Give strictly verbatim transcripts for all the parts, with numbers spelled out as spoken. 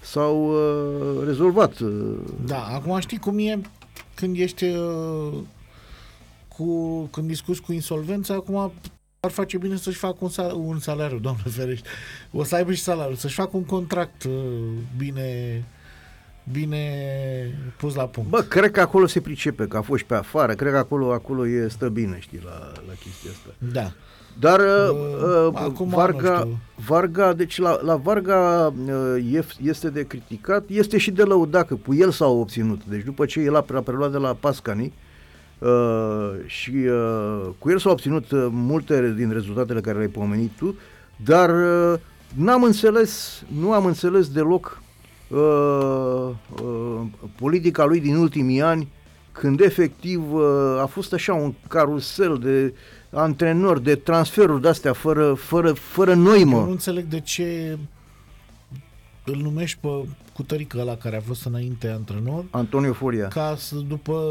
s-au uh, rezolvat. Uh, Da, acum știi cum e când ești uh, cu, când discuți cu insolvența, acum ar face bine să-și facă un, sal- un salariu, Doamne ferește. O să aibă și salariu, să-și facă un contract uh, bine bine pus la punct. Bă, cred că acolo se pricepe, că a fost pe afară, cred că acolo, acolo e, stă bine, știi, la, la chestia asta. Da. Dar uh, uh, acum, Varga, Varga, deci la, la Varga uh, este de criticat, este și de lăudat, că cu el s-au obținut. Deci după ce el a preluat de la Pascani uh, și uh, cu el s-au obținut uh, multe din rezultatele care le-ai pomenit tu, dar uh, n-am înțeles, nu am înțeles deloc uh, uh, politica lui din ultimii ani, când efectiv uh, a fost așa un carusel de antrenori, de transferuri de-astea fără, fără, fără noimă. Eu nu înțeleg de ce îl numești pe cutărică ăla care a fost înainte antrenor, Antonio Foria. ca să după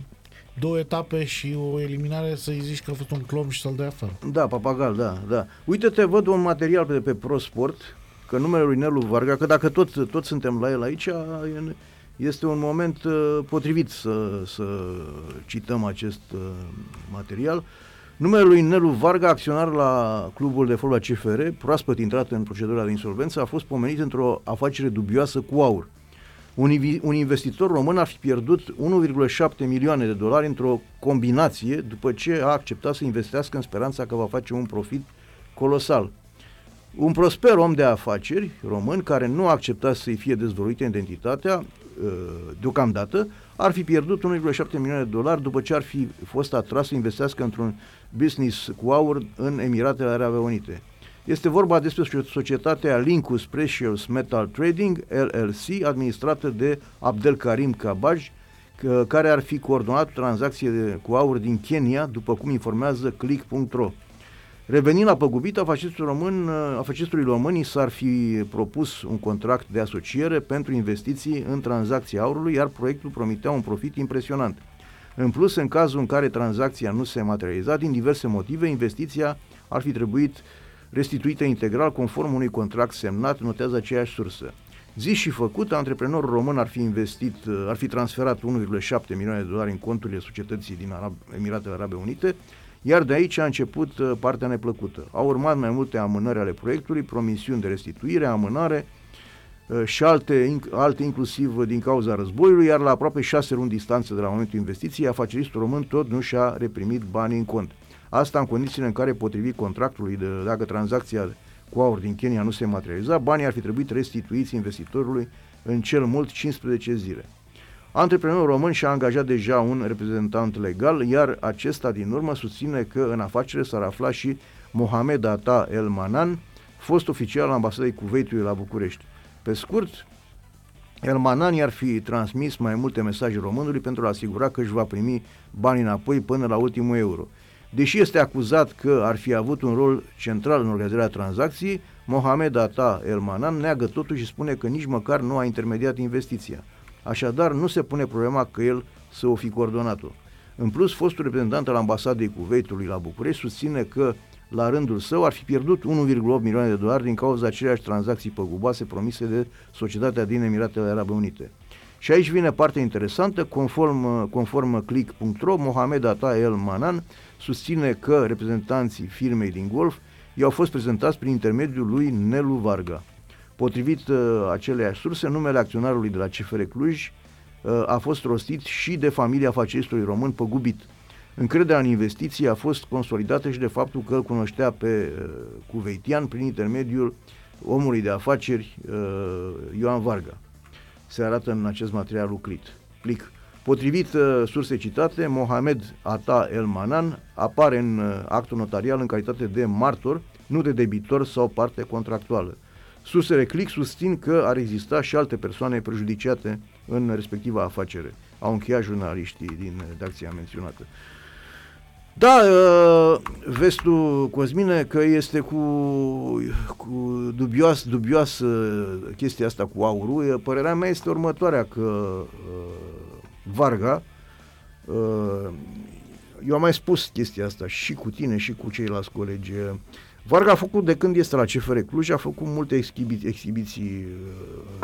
două etape și o eliminare să-i zici că a fost un clon și să-l dai afară. Da, papagal, da, da. Uite-te, văd un material pe, pe ProSport, că numele lui Nelu Varga, că dacă tot, tot suntem la el aici, este un moment uh, potrivit să, să cităm acest uh, material. Numele lui Nelu Varga, acționar la clubul de fotbal C F R, proaspăt intrat în procedura de insolvență, a fost pomenit într-o afacere dubioasă cu aur. Un, un investitor român a fi pierdut unu virgulă șapte milioane de dolari într-o combinație după ce a acceptat să investească în speranța că va face un profit colosal. Un prosper om de afaceri român care nu a acceptat să-i fie dezvăluită identitatea deocamdată, ar fi pierdut unu virgulă șapte milioane de dolari după ce ar fi fost atras să investească într-un business cu aur în Emiratele Arabe Unite. Este vorba despre societatea Lincus Precious Metal Trading, L L C, administrată de Abdelkarim Kabaj, care ar fi coordonat tranzacție de, cu aur din Kenya, după cum informează click punct ro. Revenind la păgubit, afacetul român, afacetul românii s-ar fi propus un contract de asociere pentru investiții în tranzacții aurului, iar proiectul promitea un profit impresionant. În plus, în cazul în care tranzacția nu se materializa, din diverse motive, investiția ar fi trebuit restituită integral conform unui contract semnat, notează aceeași sursă. Zis și făcut, antreprenorul român ar fi investit, ar fi transferat unu virgulă șapte milioane de dolari în conturile societății din Arab, Emiratele Arabe Unite, iar de aici a început uh, partea neplăcută. Au urmat mai multe amânări ale proiectului, promisiuni de restituire, amânare uh, și alte, inc- alte inclusiv din cauza războiului, iar la aproape șase luni distanță de la momentul investiției, afaceristul român tot nu și-a reprimit banii în cont. Asta în condițiile în care, potrivit contractului, de, dacă tranzacția cu aur din Kenya nu se materializa, banii ar fi trebuit restituiți investitorului în cel mult cincisprezece zile. Antreprenorul român și-a angajat deja un reprezentant legal, iar acesta din urmă susține că în afacere s-ar afla și Mohamed Ata El Manan, fost oficial al ambasadei Kuwaitului la București. Pe scurt, El Manan i-ar fi transmis mai multe mesaje românului pentru a asigura că își va primi banii înapoi până la ultimul euro. Deși este acuzat că ar fi avut un rol central în organizarea tranzacției, Mohamed Ata El Manan neagă totul și spune că nici măcar nu a intermediat investiția. Așadar, nu se pune problema că el să o fi coordonat-o. În plus, fostul reprezentant al ambasadei Kuwaitului la București susține că, la rândul său, ar fi pierdut unu virgulă opt milioane de dolari din cauza aceleași tranzacții păguboase promise de societatea din Emiratele Arabe Unite. Și aici vine partea interesantă, conform, conform click punct ro, Mohamed Ata El Manan susține că reprezentanții firmei din Golf i-au fost prezentați prin intermediul lui Nelu Varga. Potrivit uh, aceleiași surse, numele acționarului de la C F R Cluj uh, a fost rostit și de familia afaceristului român păgubit. Încrederea în investiții a fost consolidată și de faptul că îl cunoștea pe uh, cuveitian prin intermediul omului de afaceri uh, Ioan Varga. Se arată în acest material lucrit. Plic. Potrivit uh, sursei citate, Mohamed Ata El Manan apare în uh, actul notarial în calitate de martor, nu de debitor sau parte contractuală. Sursele Click susțin că ar exista și alte persoane prejudiciate în respectiva afacere. Au încheiat jurnaliștii din redacția menționată. Da, vezi tu, Cosmine, că este cu, cu dubios, dubios chestia asta cu aurul. Părerea mea este următoarea, că Varga, eu am mai spus chestia asta și cu tine și cu ceilalți colegi, Varga a făcut, de când este la C F R Cluj, a făcut multe exhibi- exhibiții